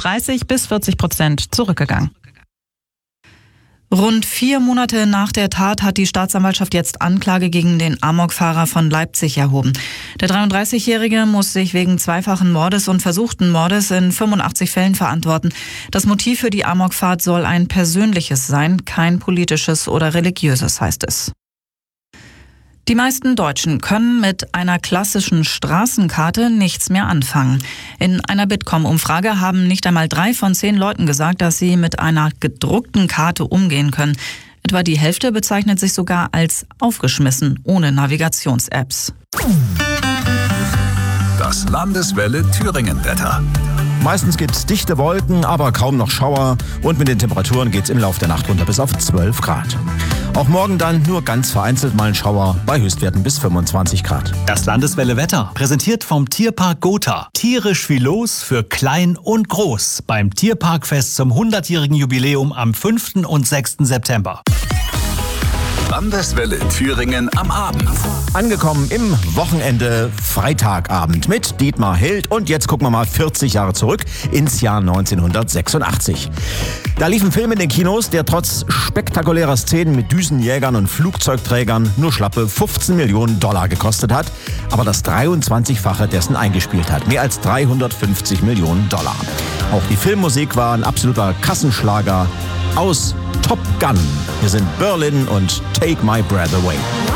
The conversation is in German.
30-40% zurückgegangen. Rund 4 Monate nach der Tat hat die Staatsanwaltschaft jetzt Anklage gegen den Amokfahrer von Leipzig erhoben. Der 33-Jährige muss sich wegen zweifachen Mordes und versuchten Mordes in 85 Fällen verantworten. Das Motiv für die Amokfahrt soll ein persönliches sein, kein politisches oder religiöses, heißt es. Die meisten Deutschen können mit einer klassischen Straßenkarte nichts mehr anfangen. In einer Bitkom-Umfrage haben nicht einmal 3 von 10 Leuten gesagt, dass sie mit einer gedruckten Karte umgehen können. Etwa die Hälfte bezeichnet sich sogar als aufgeschmissen, ohne Navigations-Apps. Das Landeswelle Thüringen-Wetter. Meistens gibt's dichte Wolken, aber kaum noch Schauer. Und mit den Temperaturen geht's im Laufe der Nacht runter bis auf 12 Grad. Auch morgen dann nur ganz vereinzelt mal ein Schauer bei Höchstwerten bis 25 Grad. Das Landeswelle Wetter, präsentiert vom Tierpark Gotha. Tierisch viel los für klein und groß beim Tierparkfest zum 100-jährigen Jubiläum am 5. und 6. September. Landeswelle Thüringen am Abend. Angekommen im Wochenende Freitagabend mit Dietmar Hild. Und jetzt gucken wir mal 40 Jahre zurück ins Jahr 1986. Da lief ein Film in den Kinos, der trotz spektakulärer Szenen mit Düsenjägern und Flugzeugträgern nur schlappe $15 Millionen gekostet hat, aber das 23-fache dessen eingespielt hat. Mehr als $350 Millionen. Auch die Filmmusik war ein absoluter Kassenschlager aus Top Gun. Wir sind Berlin und Take My Breath Away.